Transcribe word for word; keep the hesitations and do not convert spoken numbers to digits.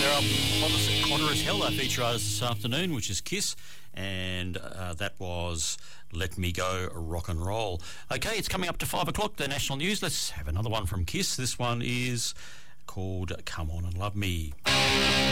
They're up hotter as hell, our feature artist this afternoon, which is Kiss, and uh, that was Let Me Go Rock and Roll. Okay, it's coming up to five o'clock, the national news. Let's have another one from Kiss. This one is called Come On and Love Me.